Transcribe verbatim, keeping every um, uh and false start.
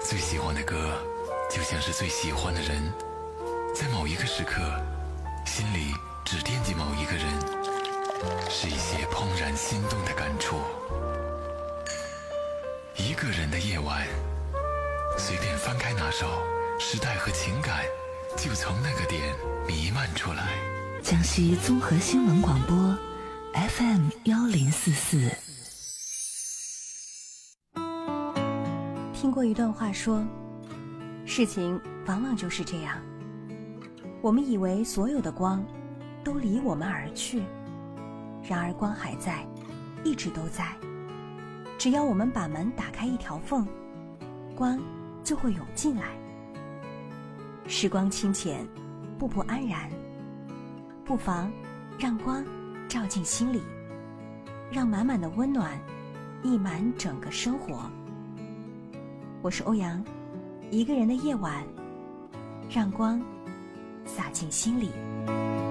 最喜欢的歌就像是最喜欢的人，在某一个时刻心里只惦记某一个人，是一些怦然心动的感触。一个人的夜晚，随便翻开哪首，时代和情感就从那个点弥漫出来。 江西综合新闻广播 F M 幺零四四。 听过一段话说，事情往往就是这样，我们以为所有的光都离我们而去，然而光还在，一直都在。只要我们把门打开一条缝，光就会涌进来。时光清浅，步步安然，不妨让光照进心里，让满满的温暖溢满整个生活。我是欧阳，一个人的夜晚，让光洒进心里。